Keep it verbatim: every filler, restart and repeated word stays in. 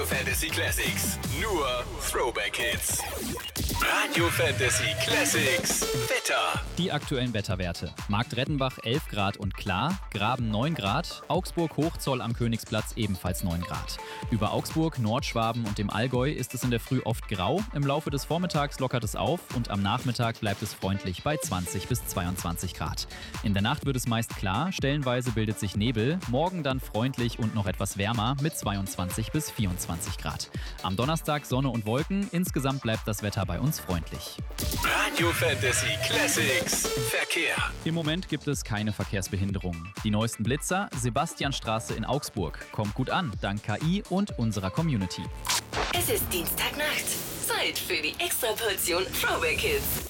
Fantasy Classics. Nur Throwback Hits. Radio Fantasy Classics. Wetter. Die aktuellen Wetterwerte. Marktrettenbach elf Grad und klar, Graben neun Grad, Augsburg Hochzoll am Königsplatz ebenfalls neun Grad. Über Augsburg, Nordschwaben und dem Allgäu ist es in der Früh oft grau, im Laufe des Vormittags lockert es auf und am Nachmittag bleibt es freundlich bei zwanzig bis zweiundzwanzig Grad. In der Nacht wird es meist klar, stellenweise bildet sich Nebel, morgen dann freundlich und noch etwas wärmer mit zweiundzwanzig bis vierundzwanzig Grad. Am Donnerstag Sonne und Wolken, insgesamt bleibt das Wetter bei uns freundlich. Radio Fantasy Classics. Verkehr. Im Moment gibt es keine Verkehrsbehinderungen. Die neuesten Blitzer, Sebastianstraße in Augsburg. Kommt gut an, dank K I und unserer Community. Es ist Dienstagnacht. Zeit für die Extraportion Throwback Hits.